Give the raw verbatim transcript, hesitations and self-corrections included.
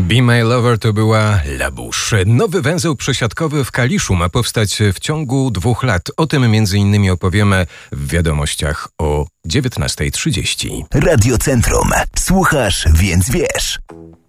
Be My Lover to była La Bouche. Nowy węzeł przesiadkowy w Kaliszu ma powstać w ciągu dwóch lat. O tym między innymi opowiemy w wiadomościach o dziewiętnasta trzydzieści. Radio Centrum. Słuchasz, więc wiesz.